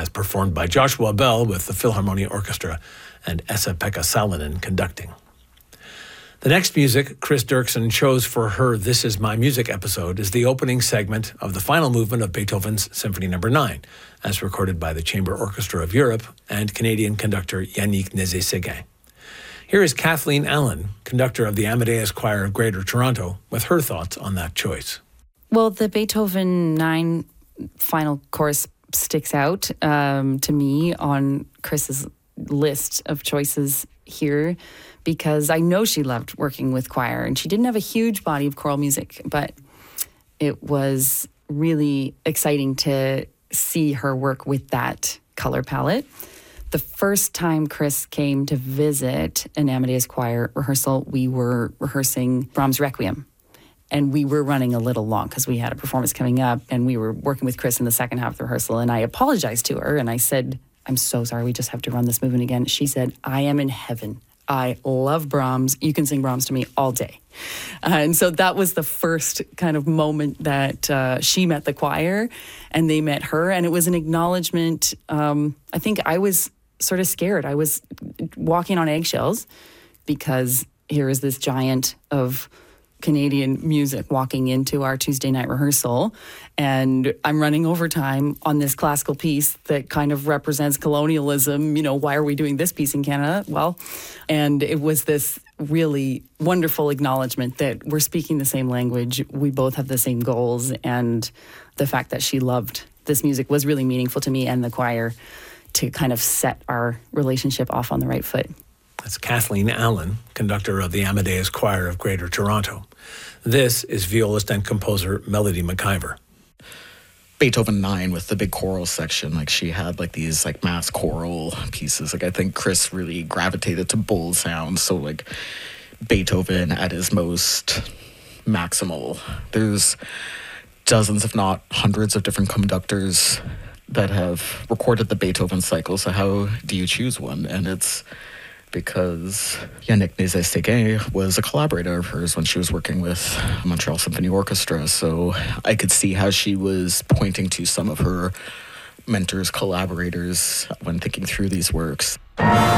as performed by Joshua Bell with the Philharmonia Orchestra and Esa-Pekka Salonen conducting. The next music Chris Dirksen chose for her This Is My Music episode is the opening segment of the final movement of Beethoven's Symphony No. 9, as recorded by the Chamber Orchestra of Europe and Canadian conductor Yannick Nézet-Séguin. Here is Kathleen Allen, conductor of the Amadeus Choir of Greater Toronto, with her thoughts on that choice. Well, the Beethoven 9 final chorus sticks out to me on Chris's list of choices here, because I know she loved working with choir, and she didn't have a huge body of choral music, but it was really exciting to see her work with that color palette. The first time Chris came to visit an Amadeus Choir rehearsal, we were rehearsing Brahms' Requiem, and we were running a little long because we had a performance coming up, and we were working with Chris in the second half of the rehearsal, and I apologized to her, and I said, "I'm so sorry, we just have to run this movement again." She said, "I am in heaven. I love Brahms. You can sing Brahms to me all day." And so that was the first kind of moment that she met the choir and they met her. And it was an acknowledgement. I think I was sort of scared. I was walking on eggshells because here is this giant of Canadian music walking into our Tuesday night rehearsal, and I'm running overtime on this classical piece that kind of represents colonialism. You know, why are we doing this piece in Canada? Well, and it was this really wonderful acknowledgement that we're speaking the same language, we both have the same goals, and the fact that she loved this music was really meaningful to me and the choir to kind of set our relationship off on the right foot. That's Kathleen Allen, conductor of the Amadeus Choir of Greater Toronto. This is violist and composer Melody McIver. Beethoven 9 with the big choral section, like she had like these like mass choral pieces. Like I think Chris really gravitated to bold sounds. So like Beethoven at his most maximal. There's dozens, if not hundreds, of different conductors that have recorded the Beethoven cycle. So how do you choose one? And it's because Yannick Nézet-Séguin was a collaborator of hers when she was working with Montreal Symphony Orchestra. So I could see how she was pointing to some of her mentors, collaborators when thinking through these works.